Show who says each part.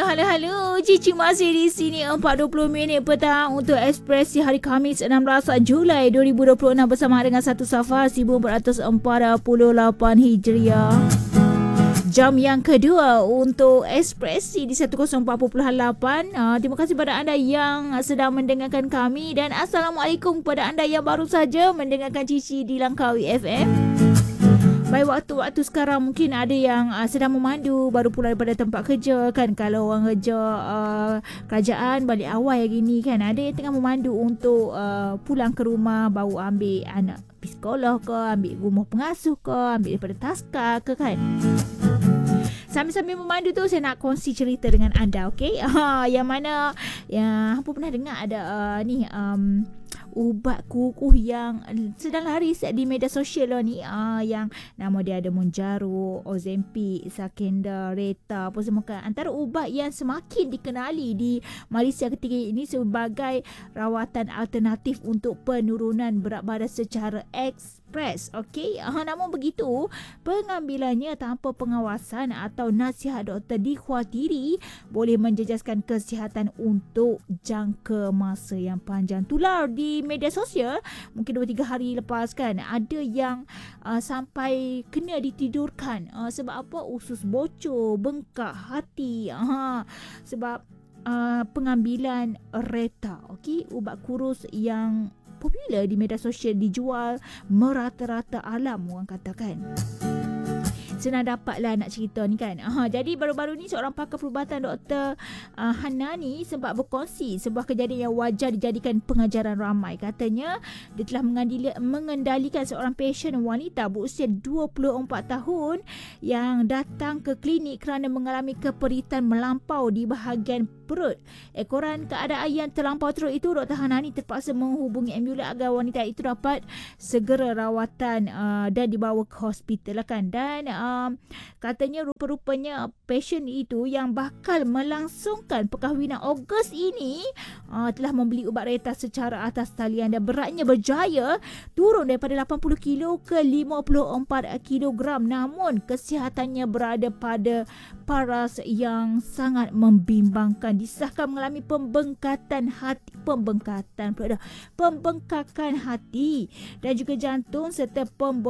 Speaker 1: halo. Cici masih di sini 4.20 minit petang untuk ekspresi hari Khamis 16 Julai 2026 bersama dengan 1 Safar 1448 Hijriah. Jam yang kedua untuk ekspresi di 104.8. Terima kasih kepada anda yang sedang mendengarkan kami dan Assalamualaikum kepada anda yang baru saja mendengarkan Cici di Langkawi FM. Baik, waktu-waktu sekarang mungkin ada yang sedang memandu baru pulang daripada tempat kerja kan. Kalau orang kerja kerajaan balik awal hari ni kan, ada yang tengah memandu untuk pulang ke rumah, bawa ambil anak pergi sekolah ke, ambil rumah pengasuh ke, ambil daripada taska ke kan. Sambil-sambil memandu tu saya nak kongsi cerita dengan anda, okey? Yang mana yang apa pernah dengar ada ubat kukuh yang sedang laris di media sosial ni, yang nama dia ada Monjaro, Ozempic, Sakenda, Reta, apa semua kan. Antara ubat yang semakin dikenali di Malaysia ketika ini sebagai rawatan alternatif untuk penurunan berat badan secara ekspres. Okey, namun begitu pengambilannya tanpa pengawasan atau nasihat doktor dikhawatiri boleh menjejaskan kesihatan untuk jangka masa yang panjang. Tular di media sosial mungkin 2-3 hari lepas kan, ada yang sampai kena ditidurkan sebab apa? Usus bocor, bengkak hati, sebab pengambilan Reta. Okey, ubat kurus yang popular di media sosial, dijual merata-rata alam orang katakan. Senang dapatlah nak cerita ni kan. Jadi baru-baru ni seorang pakar perubatan Dr. Hanani sempat berkongsi sebuah kejadian yang wajar dijadikan pengajaran ramai. Katanya dia telah mengendalikan seorang pasien wanita berusia 24 tahun yang datang ke klinik kerana mengalami keperitan melampau di bahagian perut. Ekoran keadaan yang terlampau teruk itu, Dr. Hanani terpaksa menghubungi ambulans agar wanita itu dapat segera rawatan dan dibawa ke hospital kan. Dan katanya rupa-rupanya pasien itu yang bakal melangsungkan perkahwinan Ogos ini telah membeli ubat Reta secara atas talian dan beratnya berjaya turun daripada 80 kilo ke 54 kilogram, namun kesihatannya berada pada paras yang sangat membimbangkan. Disahkan mengalami pembengkakan hati dan juga jantung serta